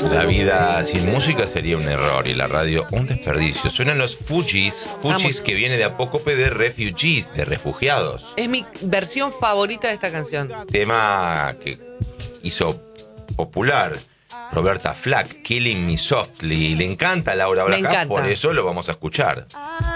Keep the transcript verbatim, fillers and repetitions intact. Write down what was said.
La vida sin música sería un error y la radio un desperdicio. Suenan los Fugees, Fugees Vamos. que viene de apócope de refugees, de refugiados. Es mi versión favorita de esta canción. Tema que hizo popular Roberta Flack, Killing Me Softly. Le encanta a Laura Me Bracas, encanta. por eso lo vamos a escuchar. I